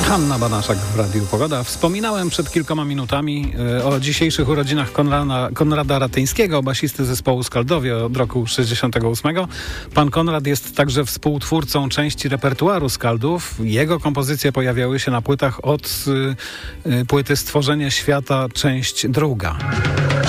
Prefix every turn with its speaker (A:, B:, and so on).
A: Hanna Banaszak w Radiu Pogoda. Wspominałem przed kilkoma minutami o dzisiejszych urodzinach Konrada Ratyńskiego, basisty zespołu Skaldowie od roku 68. Pan Konrad jest także współtwórcą części repertuaru Skaldów. Jego kompozycje pojawiały się na płytach od płyty Stworzenie Świata, część druga.